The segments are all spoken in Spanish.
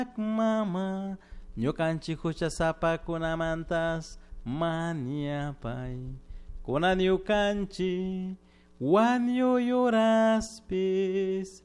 mama ñukanchik huchasapakunamantas maniapay kunan ñukanchik wañuyuraspis.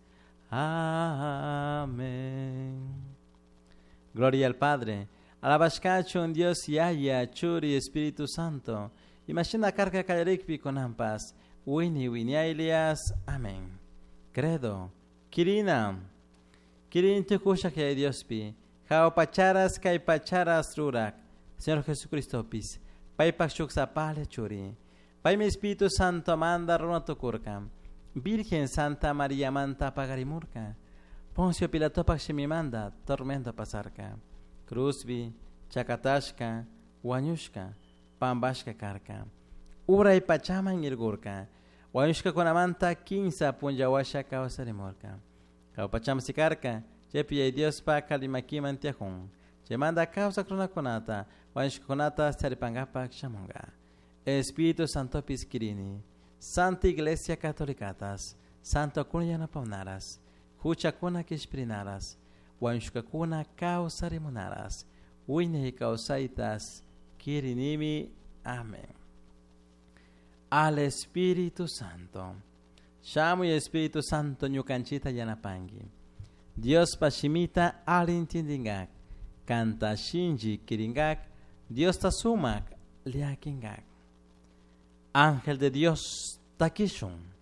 Amén. Gloria al Padre, alabashkachun Dios Yaya, Churi, Espíritu Santo, y machina carga callarikpi con ampas, wini winiailias. Amén. Credo, Kirina, Kirin tukusha que Dios pi, jao pacharas kai pacharas rurak, Señor Jesucristo pis, pai pakshuk sapale churi, pai mi Espíritu Santo manda runotukurkam, Virgen Santa María Manta Pagarimurka, Poncio Pilato Pakshimi manda, tormenta pasarka, Cruzbi, Chakatashka, Wanyushka, Pambashka Karka, Ura y Pachama en Irgurka, Wanyushka Konamanta, Kinsa Punjawasha Kawasarimurka, Kaupacham Sikarka, Chepi y Dios Pa Kalimaki Mantiakun, Chemanda Causa Kronakonata, Wanyushka Konata Saripangapa Kshamunga, Espíritu Santo Piskirini, Santa Iglesia Catolicatas, Santo Kunyana Paunaras, Hucha Kuna Kishprinaras, Wanshka Kuna Kausarimunaras, Wine Kausaitas, Kirinimi. Amén. Al Espíritu Santo. Shamu y Espíritu Santo Nyukanchita Yanapangi. Dios Pashimita Alintindingak. Canta Shinji Kiringak. Dios Tasumak Liakingak. Ángel de Dios, Takishun.